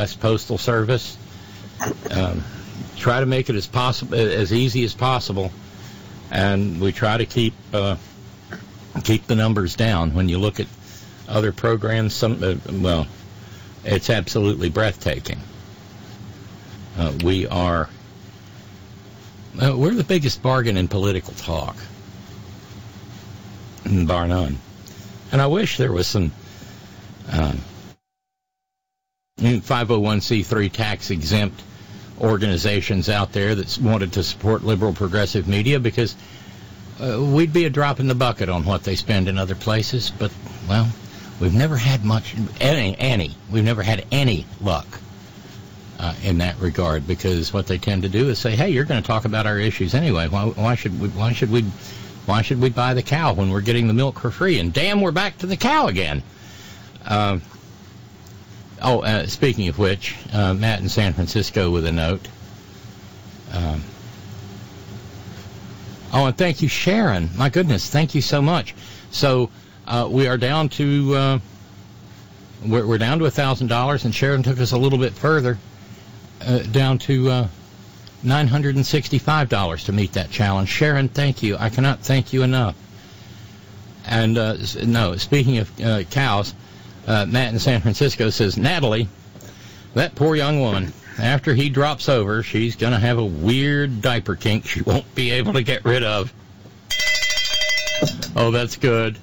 U.S. Postal Service. Try to make it as easy as possible, and we try to keep the numbers down. When you look at other programs, it's absolutely breathtaking. We're the biggest bargain in political talk, bar none. And I wish there was some 501c3 tax-exempt organizations out there that wanted to support liberal progressive media, because we'd be a drop in the bucket on what they spend in other places. But, well, we've never had we've never had any luck in that regard, because what they tend to do is say, hey, you're going to talk about our issues anyway. Why should we buy the cow when we're getting the milk for free? And damn, we're back to the cow again. Speaking of which, Matt in San Francisco with a note. And thank you, Sharon. My goodness, thank you so much. So we are down to we're down to $1,000, and Sharon took us a little bit further, down to $965 to meet that challenge. Sharon, thank you. I cannot thank you enough. And speaking of cows. Matt in San Francisco says, Natalie, that poor young woman, after he drops over, she's going to have a weird diaper kink she won't be able to get rid of. Oh, that's good.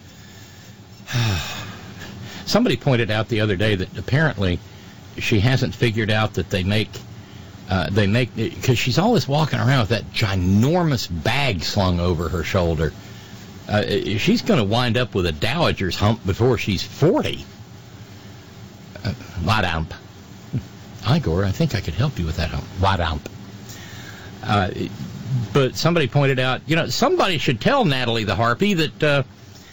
Somebody pointed out the other day that apparently she hasn't figured out that they make, because she's always walking around with that ginormous bag slung over her shoulder. She's going to wind up with a dowager's hump before she's 40. Wadamp. Igor, I think I could help you with that hump. Wadamp. But somebody pointed out, somebody should tell Natalie the Harpy that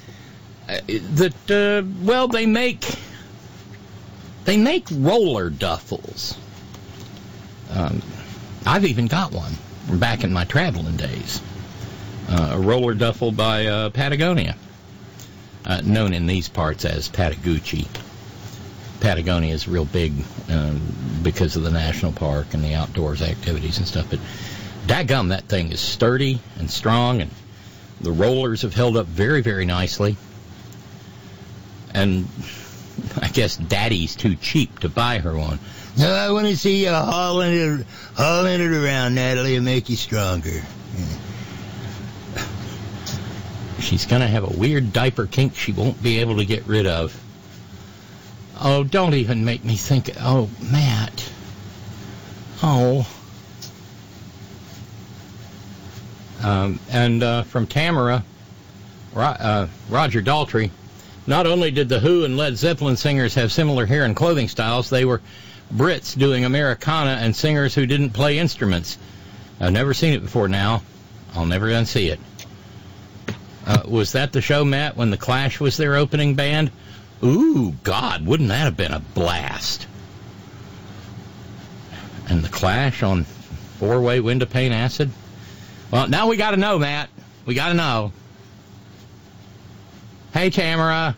they make roller duffels. I've even got one from back in my traveling days. A roller duffel by Patagonia, known in these parts as Patagucci. Patagonia is real big because of the national park and the outdoors activities and stuff. But daggum, that thing is sturdy and strong, and the rollers have held up very, very nicely. And I guess Daddy's too cheap to buy her one. No, I want to see you hauling it around, Natalie, and make you stronger. Yeah. She's going to have a weird diaper kink she won't be able to get rid of. Oh, don't even make me think. Oh, Matt. Oh. From Tamara, Roger Daltrey, not only did the Who and Led Zeppelin singers have similar hair and clothing styles, they were Brits doing Americana and singers who didn't play instruments. I've never seen it before now. I'll never unsee it. Was that the show, Matt, when the Clash was their opening band? Ooh, God, wouldn't that have been a blast? And the Clash on four-way window pane acid? Well, now we got to know, Matt. We got to know. Hey, Tamara.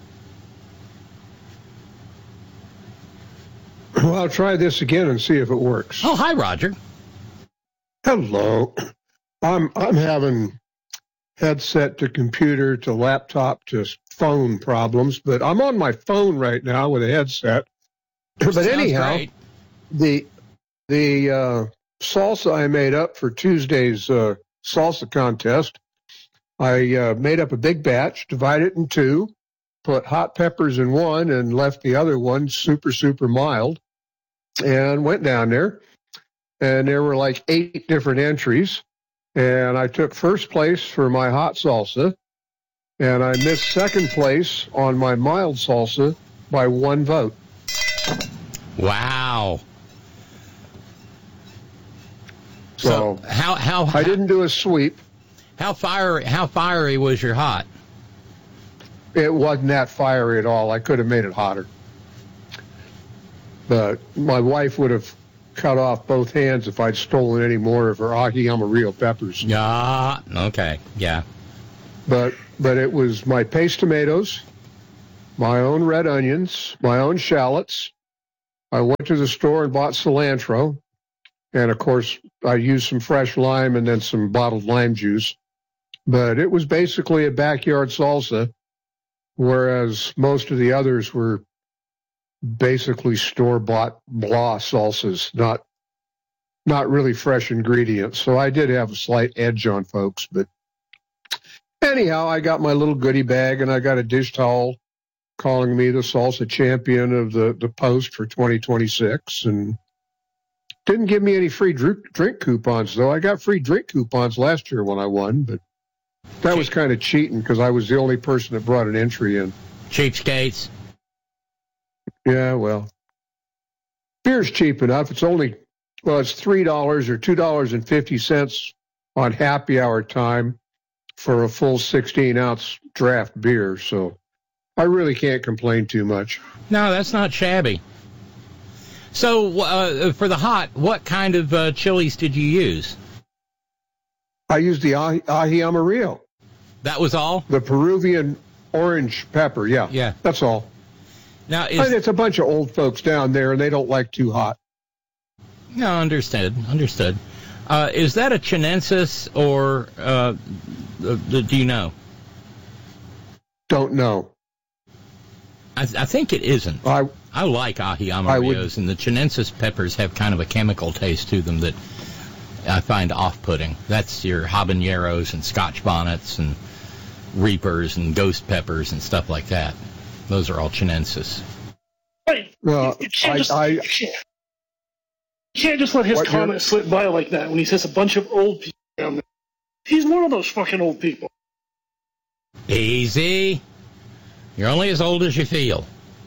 Well, I'll try this again and see if it works. Oh, hi, Roger. Hello. I'm having headset to computer to laptop to phone problems, but I'm on my phone right now with a headset. But anyhow, great. the salsa I made up for Tuesday's salsa contest, I made up a big batch, divided it in two, put hot peppers in one and left the other one super, super mild, and went down there, and there were like 8 different entries. And I took first place for my hot salsa, and I missed second place on my mild salsa by 1 vote. Wow. So how I didn't do a sweep. How fiery was your hot? It wasn't that fiery at all. I could have made it hotter. But my wife would have cut off both hands if I'd stolen any more of her aji amarillo peppers. Yeah, okay, yeah. But it was my paste tomatoes, my own red onions, my own shallots, I went to the store and bought cilantro. And, of course, I used some fresh lime and then some bottled lime juice. But it was basically a backyard salsa, whereas most of the others were basically store-bought blah salsas, not really fresh ingredients. So I did have a slight edge on folks. But anyhow, I got my little goodie bag, and I got a dish towel calling me the salsa champion of the Post for 2026. And didn't give me any free drink coupons, though. I got free drink coupons last year when I won, but that was kind of cheating because I was the only person that brought an entry in. Cheapskates. Yeah, well, beer's cheap enough. It's only, it's $3 or $2.50 on happy hour time for a full 16-ounce draft beer, so I really can't complain too much. No, that's not shabby. So for the hot, what kind of chilies did you use? I used the ají amarillo. That was all? The Peruvian orange pepper, yeah. Yeah. That's all. Now, and it's a bunch of old folks down there, and they don't like too hot. No, understood. Is that a Chinensis, or do you know? Don't know. I think it isn't. I like ají amarillos, and the Chinensis peppers have kind of a chemical taste to them that I find off-putting. That's your habaneros and Scotch bonnets and reapers and ghost peppers and stuff like that. Those are all Chinensis. Right. Well, you can't just let his comment slip by like that when he says a bunch of old people down there. He's one of those fucking old people. Easy. You're only as old as you feel.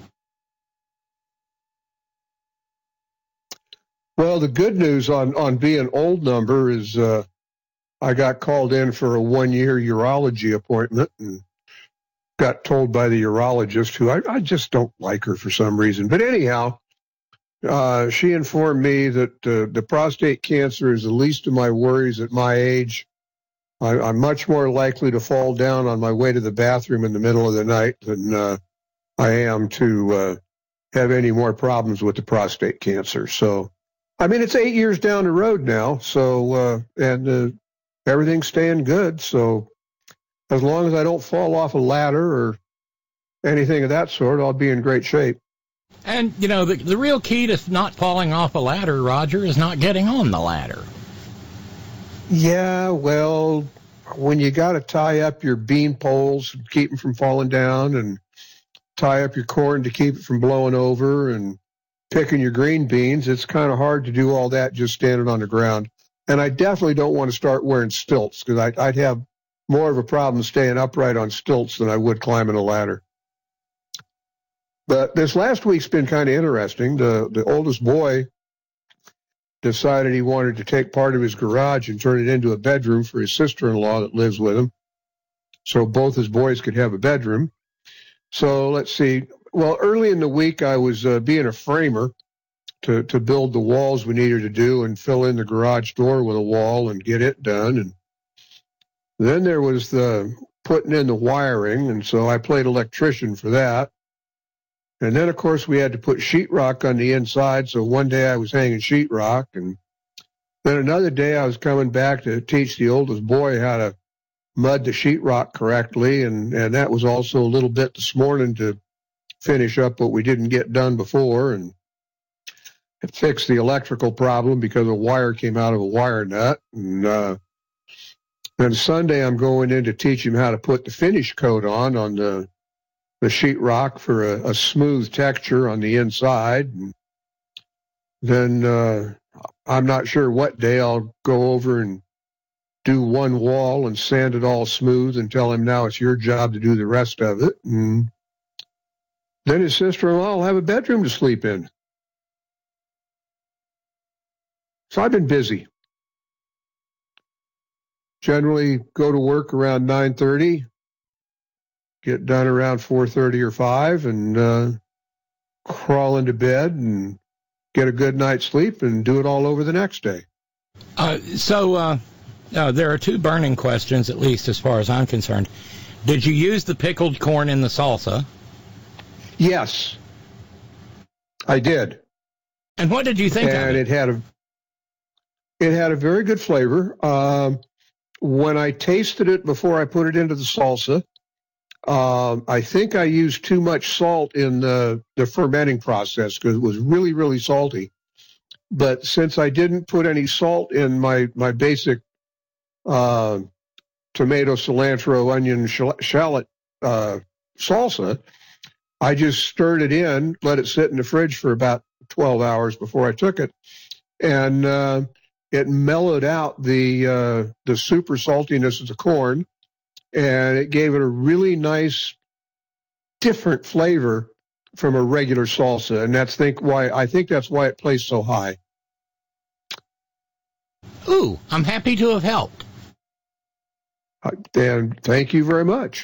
Well, the good news on being old number is I got called in for a 1-year urology appointment and got told by the urologist, who I just don't like her for some reason. But anyhow, she informed me that the prostate cancer is the least of my worries at my age. I'm much more likely to fall down on my way to the bathroom in the middle of the night than I am to have any more problems with the prostate cancer. So, I mean, it's 8 years down the road now, so and everything's staying good. So as long as I don't fall off a ladder or anything of that sort, I'll be in great shape. And, you know, the real key to not falling off a ladder, Roger, is not getting on the ladder. Yeah, well, when you got to tie up your bean poles and keep them from falling down, and tie up your corn to keep it from blowing over, and picking your green beans, it's kind of hard to do all that just standing on the ground. And I definitely don't want to start wearing stilts, because I'd have more of a problem staying upright on stilts than I would climbing a ladder. But this last week's been kind of interesting. The oldest boy decided he wanted to take part of his garage and turn it into a bedroom for his sister-in-law that lives with him, so both his boys could have a bedroom. So let's see. Well, early in the week, I was being a framer to build the walls we needed to do and fill in the garage door with a wall and get it done. And then there was the putting in the wiring, and so I played electrician for that. And then, of course, we had to put sheetrock on the inside, so one day I was hanging sheetrock, and then another day I was coming back to teach the oldest boy how to mud the sheetrock correctly, and that was also a little bit this morning to finish up what we didn't get done before, and fix the electrical problem because a wire came out of a wire nut. And then Sunday I'm going in to teach him how to put the finish coat on the sheetrock for a smooth texture on the inside. And then I'm not sure what day I'll go over and do one wall and sand it all smooth and tell him now it's your job to do the rest of it. And then his sister-in-law will have a bedroom to sleep in. So I've been busy. Generally go to work around 9:30, get done around 4:30 or 5, and crawl into bed and get a good night's sleep and do it all over the next day. So there are two burning questions, at least as far as I'm concerned. Did you use the pickled corn in the salsa? Yes, I did. And what did you think of it? And it had a very good flavor. When I tasted it before I put it into the salsa, I think I used too much salt in the fermenting process because it was really, really salty. But since I didn't put any salt in my basic tomato, cilantro, onion, shallot salsa, I just stirred it in, let it sit in the fridge for about 12 hours before I took it, and it mellowed out the super saltiness of the corn, and it gave it a really nice, different flavor from a regular salsa, and I think that's why it plays so high. Ooh, I'm happy to have helped. And thank you very much.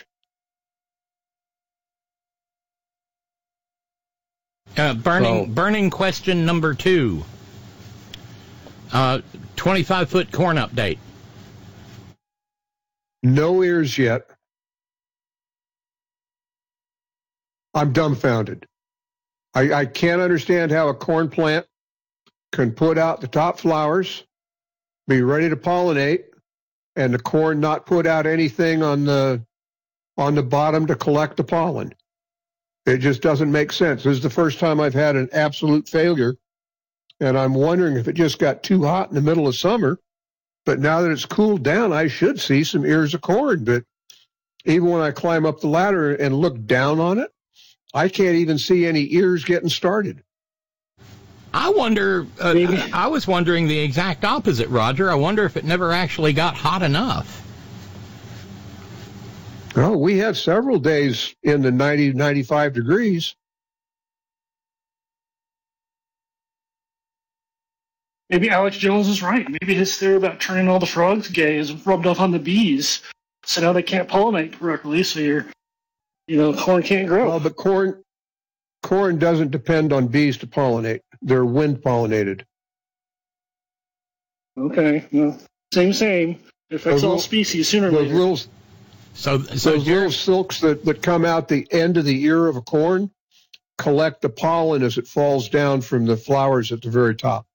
Burning question number 2. 25-foot corn update. No ears yet. I'm dumbfounded. I can't understand how a corn plant can put out the top flowers, be ready to pollinate, and the corn not put out anything on the bottom to collect the pollen. It just doesn't make sense. This is the first time I've had an absolute failure, and I'm wondering if it just got too hot in the middle of summer. But now that it's cooled down, I should see some ears of corn. But even when I climb up the ladder and look down on it, I can't even see any ears getting started. I wonder, I was wondering the exact opposite, Roger. I wonder if it never actually got hot enough. Oh, we had several days in the 90, 95 degrees. Maybe Alex Jones is right. Maybe his theory about turning all the frogs gay is rubbed off on the bees. So now they can't pollinate correctly, so corn can't grow. Well, but corn doesn't depend on bees to pollinate. They're wind pollinated. Okay, well, same. It affects all species sooner or later. Those little silks that come out the end of the ear of a corn collect the pollen as it falls down from the flowers at the very top.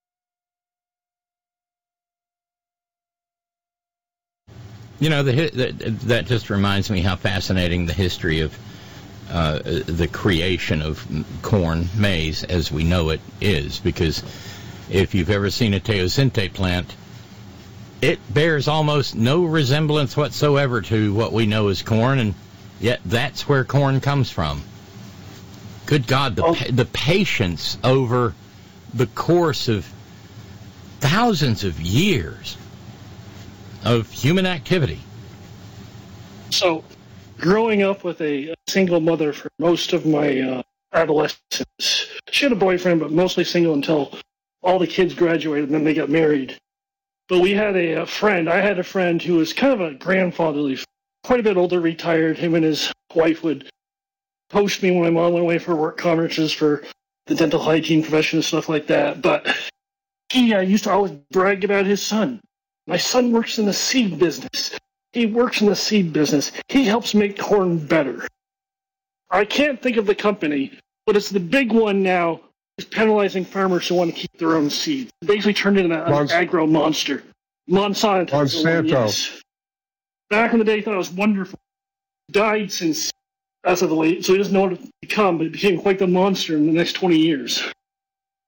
That just reminds me how fascinating the history of the creation of corn, maize, as we know it is, because if you've ever seen a teosinte plant, it bears almost no resemblance whatsoever to what we know as corn, and yet that's where corn comes from. Good God, the patience over the course of thousands of years of human activity. So, growing up with a single mother for most of my adolescence, she had a boyfriend, but mostly single until all the kids graduated and then they got married. But we had a friend. I had a friend who was kind of a grandfatherly, quite a bit older, retired. Him and his wife would post me when my mom went away for work conferences for the dental hygiene profession and stuff like that. But he used to always brag about his son. My son works in the seed business. He works in the seed business. He helps make corn better. I can't think of the company, but it's the big one now. Is penalizing farmers who want to keep their own seeds. Basically turned into an agro monster. Monsanto. Yes. Back in the day, he thought it was wonderful. Died since as of late, so he doesn't know what it's become, but it became quite the monster in the next 20 years.